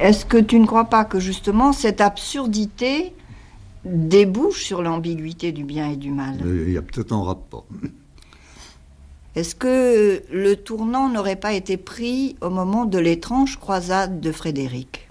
Est-ce que tu ne crois pas que justement cette absurdité débouche sur l'ambiguïté du bien et du mal? Il y a peut-être un rapport. Est-ce que le tournant n'aurait pas été pris au moment de l'étrange croisade de Frédéric?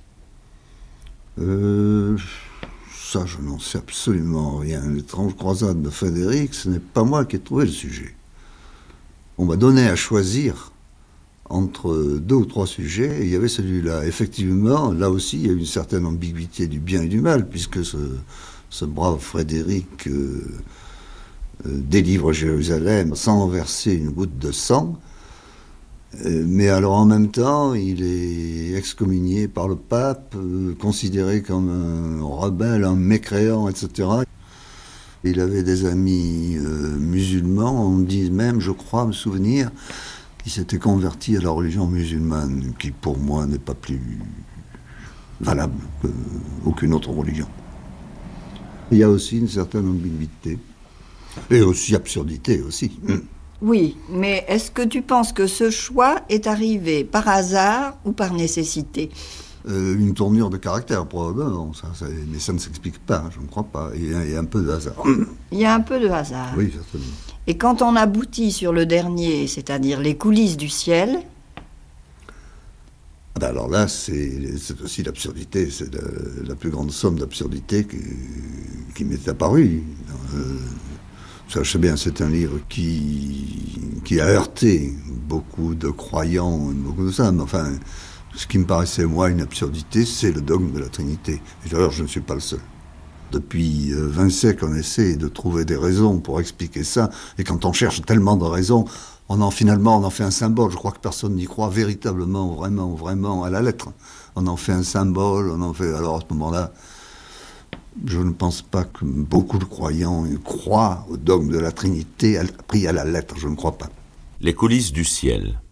Ça, je n'en sais absolument rien. L'étrange croisade de Frédéric, ce n'est pas moi qui ai trouvé le sujet. On m'a donné à choisir entre 2 ou 3 sujets, et il y avait celui-là. Effectivement, là aussi, il y a une certaine ambiguïté du bien et du mal, puisque ce brave Frédéric délivre Jérusalem sans verser une goutte de sang, mais alors en même temps, il est excommunié par le pape, considéré comme un rebelle, un mécréant, etc. Il avait des amis musulmans, on dit même, je crois me souvenir, qui s'était converti à la religion musulmane, qui pour moi n'est pas plus valable qu'aucune autre religion. Il y a aussi une certaine ambiguïté, et aussi absurdité aussi. Oui, mais est-ce que tu penses que ce choix est arrivé par hasard ou par nécessité? Une tournure de caractère, probablement, mais ça ne s'explique pas, je ne crois pas. Il y a un peu de hasard. Il y a un peu de hasard. Oui, certainement. Et quand on aboutit sur le dernier, c'est-à-dire les coulisses du ciel... Alors là, c'est aussi l'absurdité, c'est la plus grande somme d'absurdité qui m'est apparue. Sachez bien, c'est un livre qui a heurté beaucoup de croyants, beaucoup de ça, mais enfin, ce qui me paraissait, moi, une absurdité, c'est le dogme de la Trinité. Et d'ailleurs, je ne suis pas le seul. Depuis 20 siècles, on essaie de trouver des raisons pour expliquer ça, et quand on cherche tellement de raisons, finalement, on en fait un symbole. Je crois que personne n'y croit véritablement, vraiment, à la lettre. On en fait un symbole, alors à ce moment-là, je ne pense pas que beaucoup de croyants croient au dogme de la Trinité pris à la lettre, je ne crois pas. Les coulisses du ciel.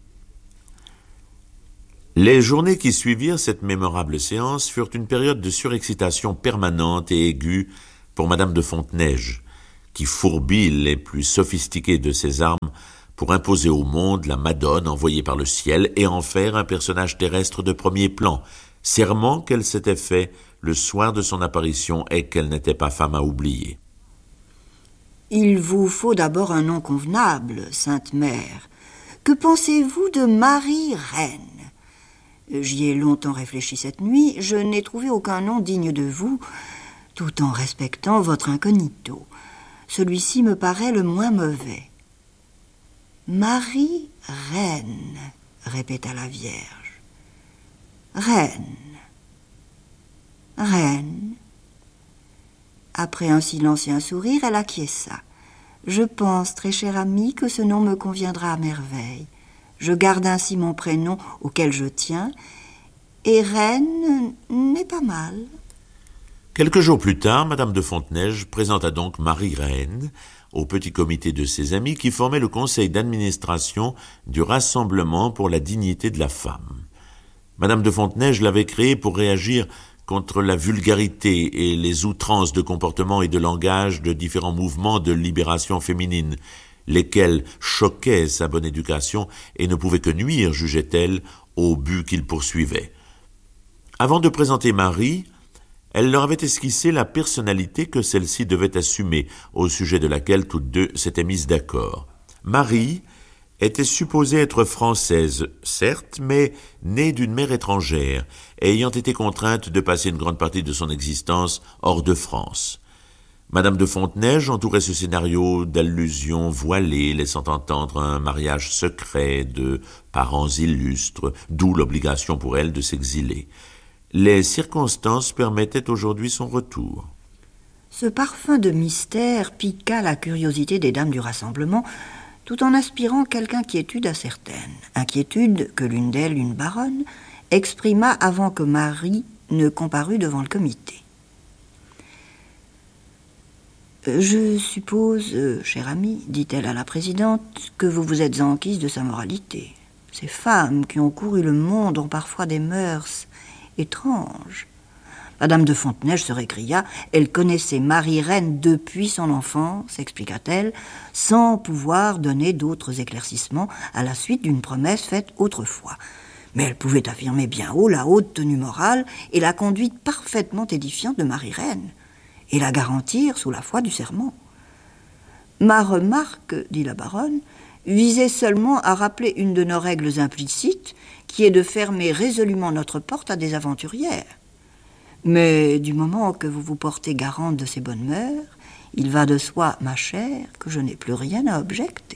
Les journées qui suivirent cette mémorable séance furent une période de surexcitation permanente et aiguë pour Madame de Fontenège, qui fourbit les plus sophistiqués de ses armes pour imposer au monde la Madone envoyée par le ciel et en faire un personnage terrestre de premier plan, serment qu'elle s'était fait le soir de son apparition et qu'elle n'était pas femme à oublier. Il vous faut d'abord un nom convenable, Sainte Mère. Que pensez-vous de Marie-Reine? J'y ai longtemps réfléchi cette nuit, je n'ai trouvé aucun nom digne de vous, tout en respectant votre incognito. Celui-ci me paraît le moins mauvais. Marie-Reine, répéta la Vierge. Reine. Reine. Après un silence et un sourire, elle acquiesça. Je pense, très cher ami, que ce nom me conviendra à merveille. Je garde ainsi mon prénom auquel je tiens, et Reine n'est pas mal. Quelques jours plus tard, Madame de Fontenège présenta donc Marie-Reine au petit comité de ses amis qui formait le conseil d'administration du Rassemblement pour la dignité de la femme. Madame de Fontenège l'avait créé pour réagir contre la vulgarité et les outrances de comportement et de langage de différents mouvements de libération féminine, lesquels choquaient sa bonne éducation et ne pouvaient que nuire, jugeait-elle, au but qu'il poursuivait. Avant de présenter Marie, elle leur avait esquissé la personnalité que celle-ci devait assumer, au sujet de laquelle toutes deux s'étaient mises d'accord. Marie était supposée être française, certes, mais née d'une mère étrangère, ayant été contrainte de passer une grande partie de son existence hors de France. Madame de Fontenège entourait ce scénario d'allusions voilées, laissant entendre un mariage secret de parents illustres, d'où l'obligation pour elle de s'exiler. Les circonstances permettaient aujourd'hui son retour. Ce parfum de mystère piqua la curiosité des dames du rassemblement, tout en aspirant quelque inquiétude à certaines. Inquiétude que l'une d'elles, une baronne, exprima avant que Marie ne comparût devant le comité. « Je suppose, chère amie, dit-elle à la présidente, que vous vous êtes enquise de sa moralité. Ces femmes qui ont couru le monde ont parfois des mœurs étranges. » Madame de Fontenège se récria. Elle connaissait Marie-Reine depuis son enfance, expliqua-t-elle, sans pouvoir donner d'autres éclaircissements à la suite d'une promesse faite autrefois. Mais elle pouvait affirmer bien haut la haute tenue morale et la conduite parfaitement édifiante de Marie-Reine, et la garantir sous la foi du serment. Ma remarque, dit la baronne, visait seulement à rappeler une de nos règles implicites, qui est de fermer résolument notre porte à des aventurières. Mais du moment que vous vous portez garante de ces bonnes mœurs, il va de soi, ma chère, que je n'ai plus rien à objecter.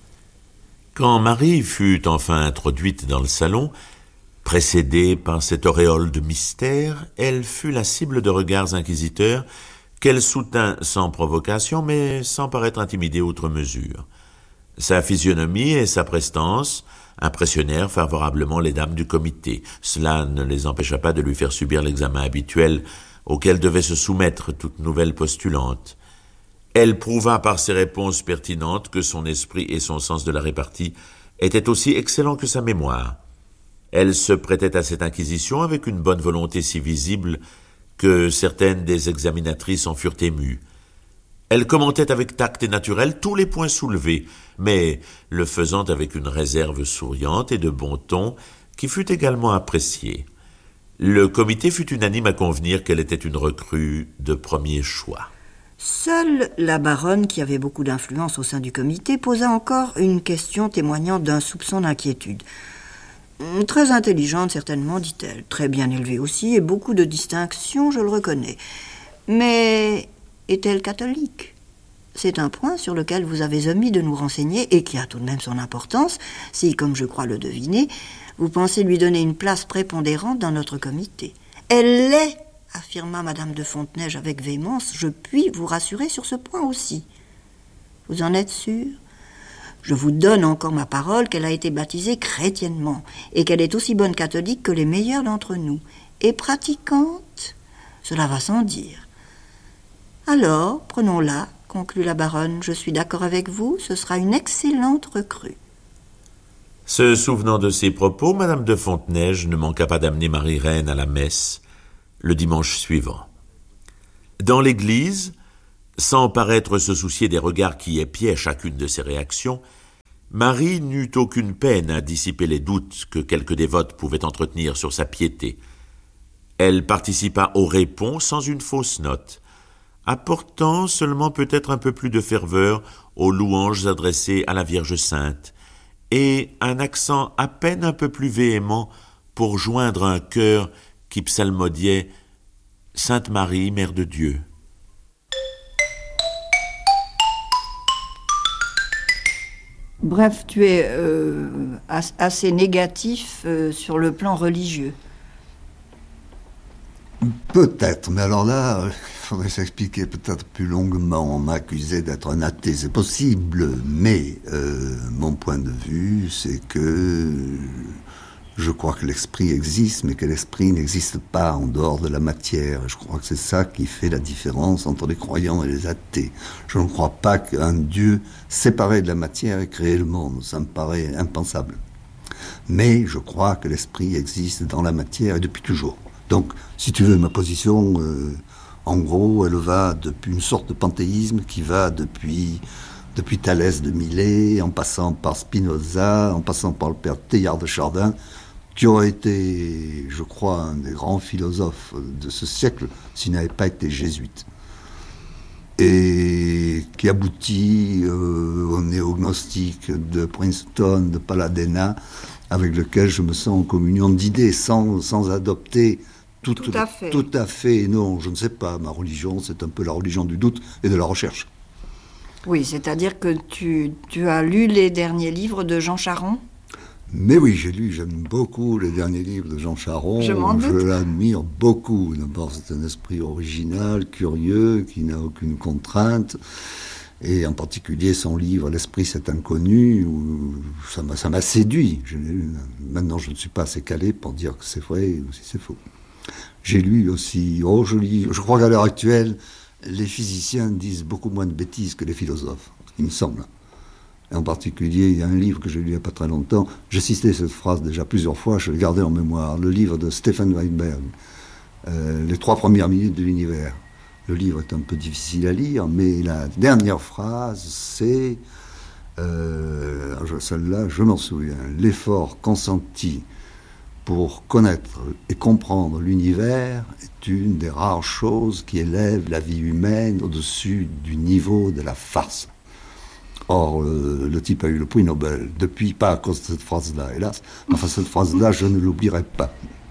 Quand Marie fut enfin introduite dans le salon, précédée par cette auréole de mystère, elle fut la cible de regards inquisiteurs qu'elle soutint sans provocation, mais sans paraître intimidée outre mesure. Sa physionomie et sa prestance impressionnèrent favorablement les dames du comité. Cela ne les empêcha pas de lui faire subir l'examen habituel auquel devait se soumettre toute nouvelle postulante. Elle prouva par ses réponses pertinentes que son esprit et son sens de la répartie étaient aussi excellents que sa mémoire. Elle se prêtait à cette inquisition avec une bonne volonté si visible que certaines des examinatrices en furent émues. Elle commentait avec tact et naturel tous les points soulevés, mais le faisant avec une réserve souriante et de bon ton qui fut également appréciée. Le comité fut unanime à convenir qu'elle était une recrue de premier choix. Seule la baronne, qui avait beaucoup d'influence au sein du comité, posa encore une question témoignant d'un soupçon d'inquiétude. Très intelligente, certainement, dit-elle, très bien élevée aussi, et beaucoup de distinctions, je le reconnais. Mais est-elle catholique ? C'est un point sur lequel vous avez omis de nous renseigner et qui a tout de même son importance, si, comme je crois le deviner, vous pensez lui donner une place prépondérante dans notre comité. Elle l'est, affirma Madame de Fontenay avec véhémence. Je puis vous rassurer sur ce point aussi. Vous en êtes sûr ? Je vous donne encore ma parole qu'elle a été baptisée chrétiennement et qu'elle est aussi bonne catholique que les meilleurs d'entre nous. Et pratiquante, cela va sans dire. Alors, prenons-la, conclut la baronne. Je suis d'accord avec vous, ce sera une excellente recrue. Se souvenant de ces propos, Madame de Fontenay ne manqua pas d'amener Marie-Reine à la messe le dimanche suivant. Dans l'église, sans paraître se soucier des regards qui épiaient chacune de ses réactions, Marie n'eut aucune peine à dissiper les doutes que quelques dévotes pouvaient entretenir sur sa piété. Elle participa au répons sans une fausse note, apportant seulement peut-être un peu plus de ferveur aux louanges adressées à la Vierge Sainte, et un accent à peine un peu plus véhément pour joindre un chœur qui psalmodiait « Sainte Marie, Mère de Dieu ». Bref, tu es assez négatif sur le plan religieux. Peut-être, mais alors là, il faudrait s'expliquer peut-être plus longuement. On m'a accusé d'être un athée, c'est possible, mais mon point de vue, c'est que je crois que l'esprit existe, mais que l'esprit n'existe pas en dehors de la matière. Je crois que c'est ça qui fait la différence entre les croyants et les athées. Je ne crois pas qu'un Dieu séparé de la matière ait créé le monde. Ça me paraît impensable. Mais je crois que l'esprit existe dans la matière et depuis toujours. Donc, si tu veux, ma position, en gros, elle va depuis une sorte de panthéisme qui va depuis Thalès de Milet, en passant par Spinoza, en passant par le père Teilhard de Chardin, qui aurait été, je crois, un des grands philosophes de ce siècle, s'il n'avait pas été jésuite. Et qui aboutit au néognostique de Princeton, de Paladena, avec lequel je me sens en communion d'idées, sans adopter tout à fait. Non, je ne sais pas. Ma religion, c'est un peu la religion du doute et de la recherche. Oui, c'est-à-dire que tu as lu les derniers livres de Jean Charron ? Mais oui, j'aime beaucoup les derniers livres de Jean Charron. Je m'en doute. Je l'admire beaucoup. D'abord, c'est un esprit original, curieux, qui n'a aucune contrainte. Et en particulier son livre « L'esprit, c'est inconnu », où ça m'a séduit. Maintenant, je ne suis pas assez calé pour dire que c'est vrai ou si c'est faux. J'ai lu aussi, je crois qu'à l'heure actuelle, les physiciens disent beaucoup moins de bêtises que les philosophes, il me semble. Et en particulier, il y a un livre que j'ai lu il n'y a pas très longtemps, j'ai cité cette phrase déjà plusieurs fois, je l'ai gardé en mémoire, le livre de Stefan Weinberg, Les 3 premières minutes de l'univers. Le livre est un peu difficile à lire, mais la dernière phrase, c'est, celle-là, je m'en souviens, l'effort consenti pour connaître et comprendre l'univers est une des rares choses qui élève la vie humaine au-dessus du niveau de la farce. Or, le type a eu le prix Nobel, depuis pas à cause de cette phrase-là, hélas, enfin cette phrase-là, je ne l'oublierai pas.